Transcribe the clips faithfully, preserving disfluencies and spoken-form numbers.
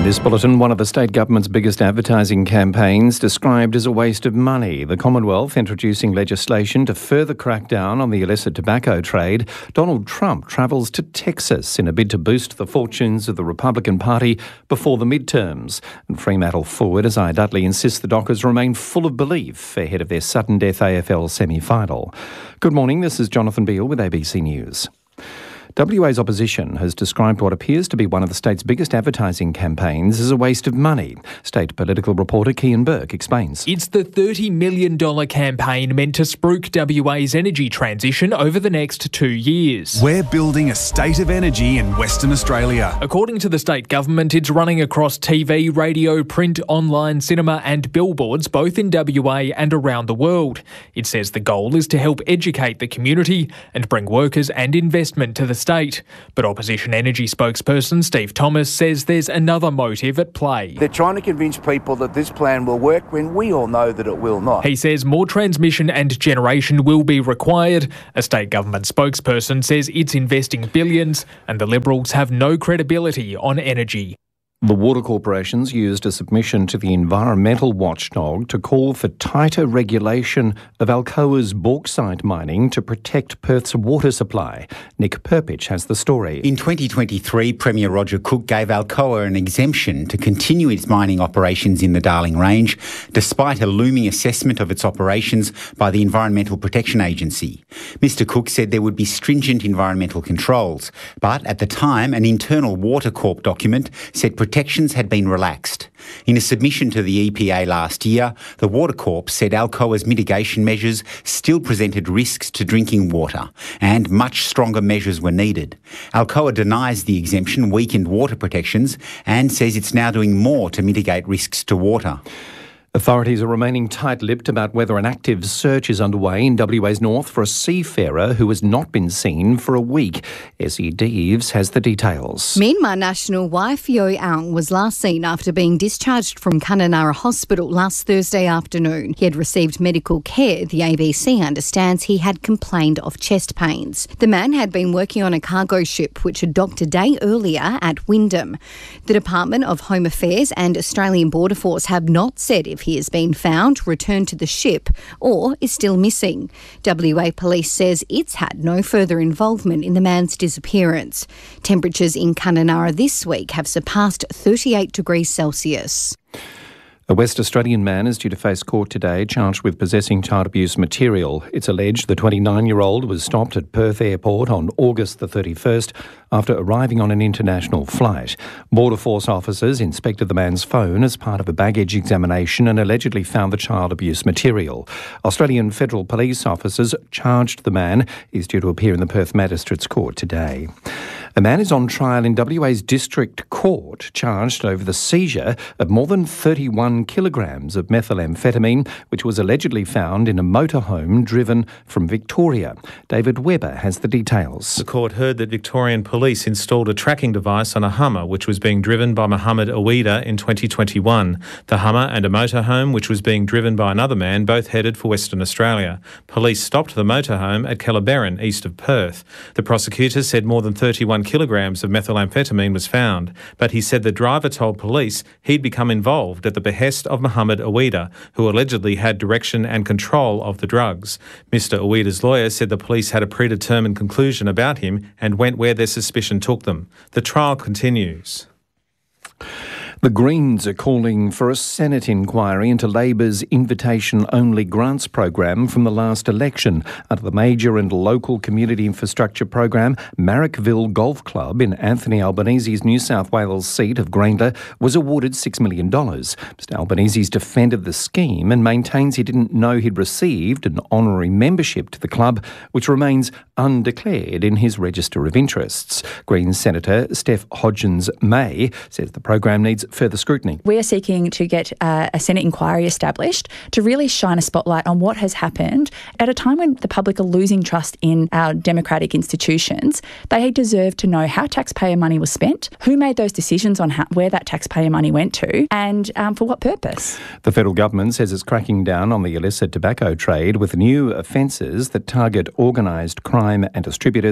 this bulletin, one of the state government's biggest advertising campaigns described as a waste of money. The Commonwealth introducing legislation to further crack down on the illicit tobacco trade. Donald Trump travels to Texas in a bid to boost the fortunes of the Republican Party before the midterms. And Fremantle forward Isaiah Dudley insists the Dockers remain full of belief ahead of their sudden death A F L semi-final. Good morning, this is Jonathan Beale with A B C News. W A's opposition has described what appears to be one of the state's biggest advertising campaigns as a waste of money. State political reporter Kian Burke explains. It's the thirty million dollars campaign meant to spruik W A's energy transition over the next two years. We're building a state of energy in Western Australia. According to the state government, it's running across T V, radio, print, online, cinema and billboards, both in W A and around the world. It says the goal is to help educate the community and bring workers and investment to the state. But opposition energy spokesperson Steve Thomas says there's another motive at play. They're trying to convince people that this plan will work when we all know that it will not. He says more transmission and generation will be required. A state government spokesperson says it's investing billions and the Liberals have no credibility on energy. The water corporations used a submission to the environmental watchdog to call for tighter regulation of Alcoa's bauxite mining to protect Perth's water supply. Nick Perpich has the story. In twenty twenty-three, Premier Roger Cook gave Alcoa an exemption to continue its mining operations in the Darling Range, despite a looming assessment of its operations by the Environmental Protection Agency. Mister Cook said there would be stringent environmental controls, but at the time, an internal Water Corp document said protections had been relaxed. In a submission to the E P A last year, the Water Corp said Alcoa's mitigation measures still presented risks to drinking water and much stronger measures were needed. Alcoa denies the exemption weakened water protections and says it's now doing more to mitigate risks to water. Authorities are remaining tight-lipped about whether an active search is underway in W A's north for a seafarer who has not been seen for a week. Essie Deeves has the details. Myanmar national wife Yo Aung was last seen after being discharged from Kununurra Hospital last Thursday afternoon. He had received medical care. The A B C understands he had complained of chest pains. The man had been working on a cargo ship which had docked a day earlier at Wyndham. The Department of Home Affairs and Australian Border Force have not said if he has been found, returned to the ship or is still missing. W A Police says it's had no further involvement in the man's disappearance. Temperatures in Kununurra this week have surpassed thirty-eight degrees Celsius. A West Australian man is due to face court today, charged with possessing child abuse material. It's alleged the twenty-nine-year-old was stopped at Perth Airport on August the thirty-first after arriving on an international flight. Border Force officers inspected the man's phone as part of a baggage examination and allegedly found the child abuse material. Australian Federal Police officers charged the man. He's due to appear in the Perth Magistrates Court today. A man is on trial in W A's District Court, charged over the seizure of more than thirty-one kilograms of methamphetamine, which was allegedly found in a motorhome driven from Victoria. David Webber has the details. The court heard that Victorian police installed a tracking device on a Hummer, which was being driven by Mohammed Awida in twenty twenty-one. The Hummer and a motorhome, which was being driven by another man, both headed for Western Australia. Police stopped the motorhome at Kellerberrin, east of Perth. The prosecutor said more than thirty-one kilograms of methamphetamine was found, but he said the driver told police he'd become involved at the behest of Mohammed Awida, who allegedly had direction and control of the drugs. Mister Awida's lawyer said the police had a predetermined conclusion about him and went where their suspicion took them. The trial continues. The Greens are calling for a Senate inquiry into Labor's invitation-only grants program from the last election. Under the major and local community infrastructure program, Marrickville Golf Club in Anthony Albanese's New South Wales seat of Grayndler was awarded six million dollars. Mister Albanese's defended the scheme and maintains he didn't know he'd received an honorary membership to the club, which remains undeclared in his register of interests. Greens Senator Steph Hodgins-May says the program needs further scrutiny. We are seeking to get uh, a Senate inquiry established to really shine a spotlight on what has happened at a time when the public are losing trust in our democratic institutions. They deserve to know how taxpayer money was spent, who made those decisions on how, where that taxpayer money went to, and um, for what purpose. The federal government says it's cracking down on the illicit tobacco trade with new offences that target organised crime and distributors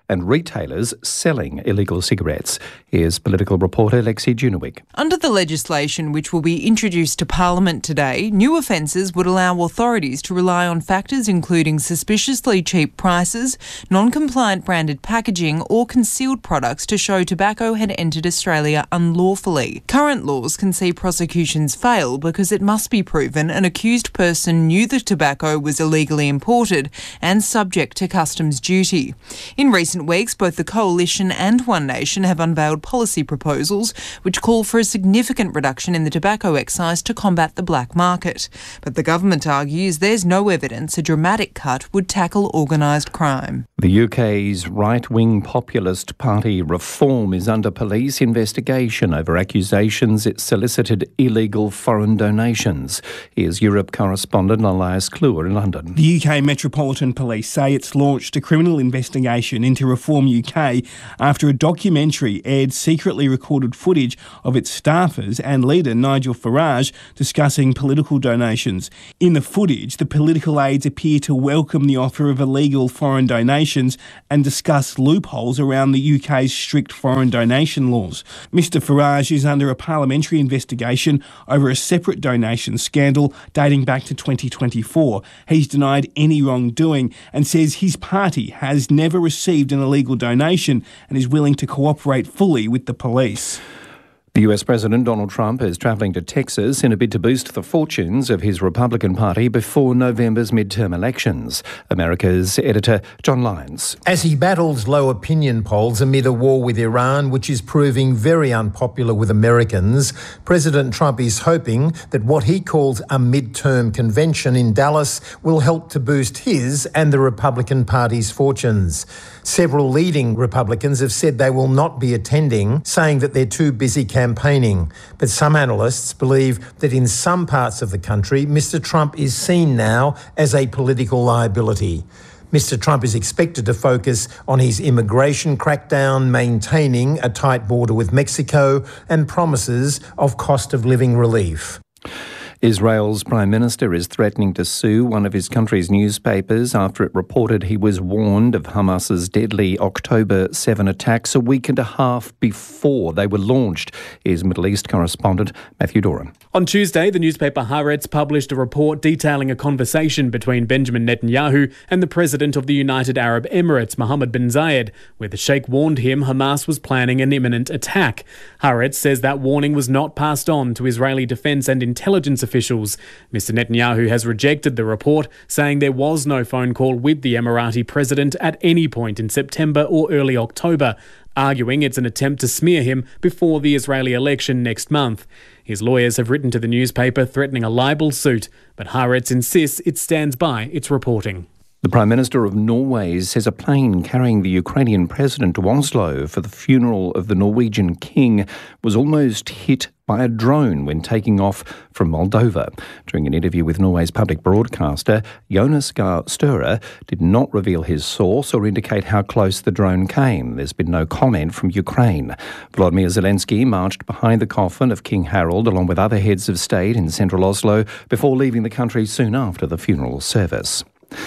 and retailers selling illegal cigarettes. Here's political reporter Lexi Junowik. Under the legislation which will be introduced to Parliament today, new offences would allow authorities to rely on factors including suspiciously cheap prices, non-compliant branded packaging or concealed products to show tobacco had entered Australia unlawfully. Current laws can see prosecutions fail because it must be proven an accused person knew the tobacco was illegally imported and subject to customs duty. In recent weeks, both the Coalition and One Nation have unveiled policy proposals which call for a significant reduction in the tobacco excise to combat the black market. But the government argues there's no evidence a dramatic cut would tackle organised crime. The U K's right-wing populist party Reform is under police investigation over accusations it solicited illegal foreign donations. Here's Europe correspondent Elias Kluwer in London. The U K Metropolitan Police say it's launched a criminal investigation into Reform U K after a documentary aired secretly recorded footage of its staffers and leader Nigel Farage discussing political donations. In the footage, the political aides appear to welcome the offer of illegal foreign donations and discuss loopholes around the U K's strict foreign donation laws. Mister Farage is under a parliamentary investigation over a separate donation scandal dating back to twenty twenty-four. He's denied any wrongdoing and says his party has never received an illegal donation and is willing to cooperate fully with the police. The U S President Donald Trump is travelling to Texas in a bid to boost the fortunes of his Republican Party before November's midterm elections. America's editor John Lyons. As he battles low opinion polls amid a war with Iran, which is proving very unpopular with Americans, President Trump is hoping that what he calls a midterm convention in Dallas will help to boost his and the Republican Party's fortunes. Several leading Republicans have said they will not be attending, saying that they're too busy campaigning. But some analysts believe that in some parts of the country, Mister Trump is seen now as a political liability. Mister Trump is expected to focus on his immigration crackdown, maintaining a tight border with Mexico, and promises of cost of living relief. Israel's Prime Minister is threatening to sue one of his country's newspapers after it reported he was warned of Hamas's deadly October seventh attacks a week and a half before they were launched. Here's Middle East correspondent Matthew Doran. On Tuesday, the newspaper Haaretz published a report detailing a conversation between Benjamin Netanyahu and the President of the United Arab Emirates, Mohammed bin Zayed, where the Sheikh warned him Hamas was planning an imminent attack. Haaretz says that warning was not passed on to Israeli defence and intelligence officials. Mister Netanyahu has rejected the report, saying there was no phone call with the Emirati president at any point in September or early October, arguing it's an attempt to smear him before the Israeli election next month. His lawyers have written to the newspaper threatening a libel suit, but Haaretz insists it stands by its reporting. The Prime Minister of Norway says a plane carrying the Ukrainian president to Oslo for the funeral of the Norwegian king was almost hit by a drone when taking off from Moldova. During an interview with Norway's public broadcaster, Jonas Gahr Støre did not reveal his source or indicate how close the drone came. There's been no comment from Ukraine. Volodymyr Zelensky marched behind the coffin of King Harold along with other heads of state in central Oslo before leaving the country soon after the funeral service.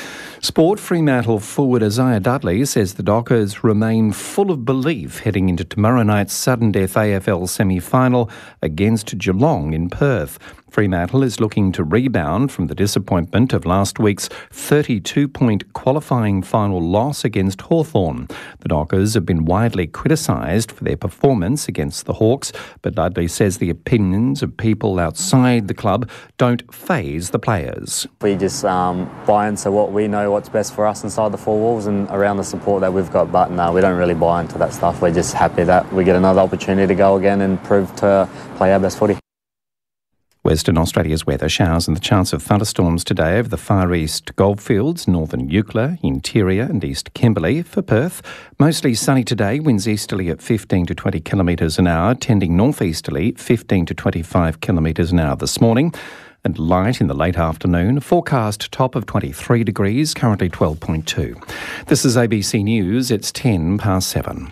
Sport Fremantle forward Isaiah Dudley says the Dockers remain full of belief heading into tomorrow night's sudden death A F L semi-final against Geelong in Perth. Fremantle is looking to rebound from the disappointment of last week's thirty-two point qualifying final loss against Hawthorn. The Dockers have been widely criticised for their performance against the Hawks, but Dudley says the opinions of people outside the club don't faze the players. We just um, buy into what we know what's best for us inside the four walls and around the support that we've got, but no, we don't really buy into that stuff. We're just happy that we get another opportunity to go again and prove to play our best footy. Western Australia's weather: showers and the chance of thunderstorms today over the far east Goldfields, northern Eucla, interior and east Kimberley. For Perth, mostly sunny today, winds easterly at fifteen to twenty kilometres an hour, tending northeasterly fifteen to twenty-five kilometres an hour this morning, and light in the late afternoon. Forecast top of twenty-three degrees, currently twelve point two. This is A B C News, it's ten past seven.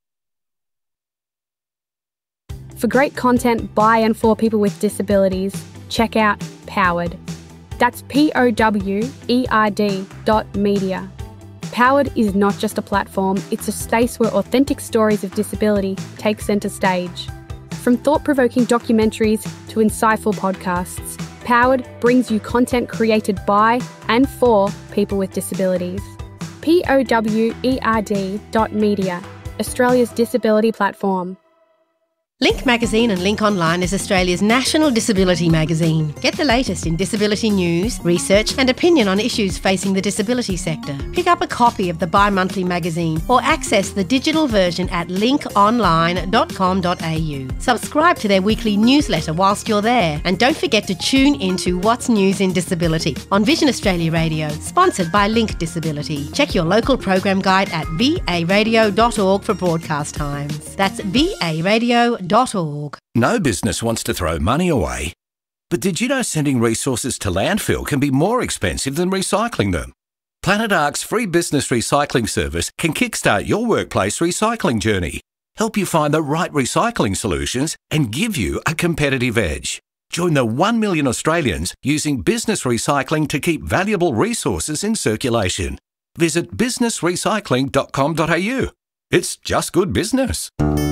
For great content by and for people with disabilities, check out Powered. That's P O W E R D dot media. Powered is not just a platform, it's a space where authentic stories of disability take centre stage. From thought-provoking documentaries to insightful podcasts, Powered brings you content created by and for people with disabilities. P O W E R D dot media, Australia's disability platform. Link Magazine and Link Online is Australia's national disability magazine. Get the latest in disability news, research and opinion on issues facing the disability sector. Pick up a copy of the bi-monthly magazine or access the digital version at link online dot com dot a u. Subscribe to their weekly newsletter whilst you're there, and don't forget to tune into What's News in Disability on Vision Australia Radio, sponsored by Link Disability. Check your local program guide at v a radio dot org for broadcast times. That's v a radio dot org. No business wants to throw money away. But did you know sending resources to landfill can be more expensive than recycling them? Planet Ark's free business recycling service can kickstart your workplace recycling journey, help you find the right recycling solutions and give you a competitive edge. Join the one million Australians using business recycling to keep valuable resources in circulation. Visit business recycling dot com dot a u. It's just good business.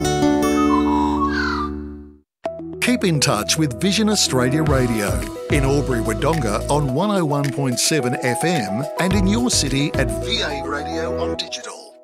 Keep in touch with Vision Australia Radio in Albury-Wodonga on one oh one point seven F M and in your city at V A Radio on digital.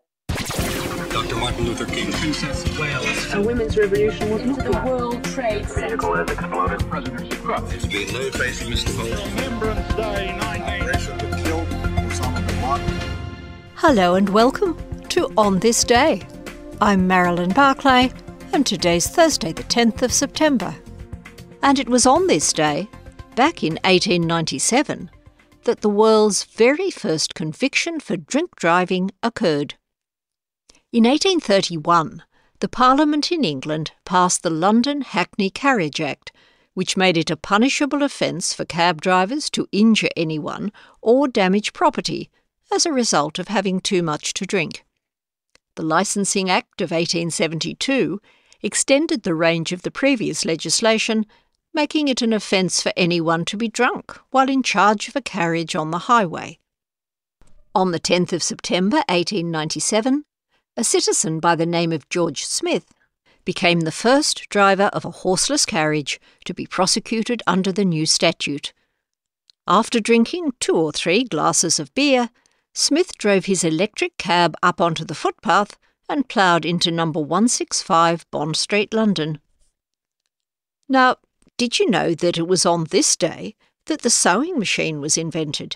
Doctor Martin Luther King, Princess of Wales. A women's revolution was not the World Trade Center. Vehicle has exploded. President Trump. There's been no face of Mister Fox. Remembrance Day, nineteen. Killed Osama bin Laden. Hello and welcome to On This Day. I'm Marilyn Barclay, and today's Thursday the tenth of September. And it was on this day, back in eighteen ninety-seven, that the world's very first conviction for drink driving occurred. In eighteen thirty-one, the Parliament in England passed the London Hackney Carriage Act, which made it a punishable offence for cab drivers to injure anyone or damage property as a result of having too much to drink. The Licensing Act of eighteen seventy-two extended the range of the previous legislation, making it an offence for anyone to be drunk while in charge of a carriage on the highway. On the tenth of September eighteen ninety-seven, a citizen by the name of George Smith became the first driver of a horseless carriage to be prosecuted under the new statute. After drinking two or three glasses of beer, Smith drove his electric cab up onto the footpath and ploughed into number one sixty-five Bond Street, London. Now, did you know that it was on this day that the sewing machine was invented?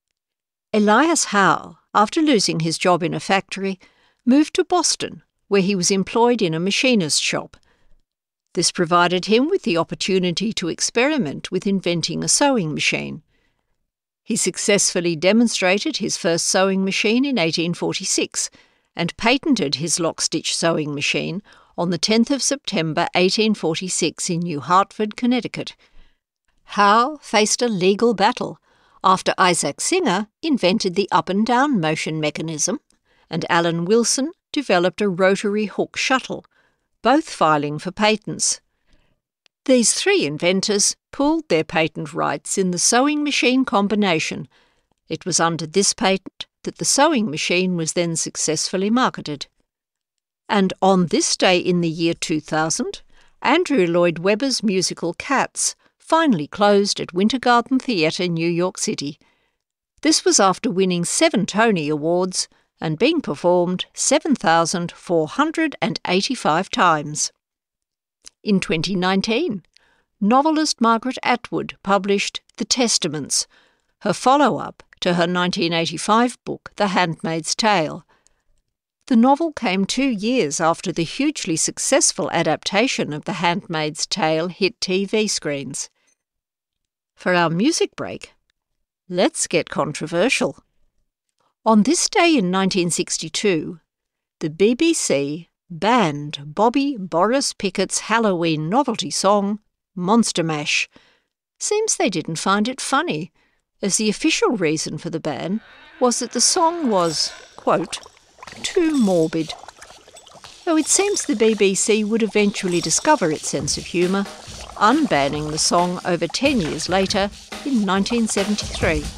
Elias Howe, after losing his job in a factory, moved to Boston, where he was employed in a machinist's shop. This provided him with the opportunity to experiment with inventing a sewing machine. He successfully demonstrated his first sewing machine in eighteen forty-six, and patented his lock-stitch sewing machine on the tenth of September eighteen forty-six in New Hartford, Connecticut. Howe faced a legal battle after Isaac Singer invented the up-and-down motion mechanism, and Alan Wilson developed a rotary hook shuttle, both filing for patents. These three inventors pooled their patent rights in the sewing machine combination. It was under this patent that the sewing machine was then successfully marketed. And on this day in the year two thousand, Andrew Lloyd Webber's musical Cats finally closed at Winter Garden Theatre, New York City. This was after winning seven Tony Awards and being performed seven thousand four hundred eighty-five times. In twenty nineteen, novelist Margaret Atwood published The Testaments, her follow-up to her nineteen eighty-five book The Handmaid's Tale. The novel came two years after the hugely successful adaptation of The Handmaid's Tale hit T V screens. For our music break, let's get controversial. On this day in nineteen sixty-two, the B B C banned Bobby Boris Pickett's Halloween novelty song, Monster Mash. Seems they didn't find it funny, as the official reason for the ban was that the song was, quote, too morbid. Though it seems the B B C would eventually discover its sense of humour, unbanning the song over ten years later in nineteen seventy-three.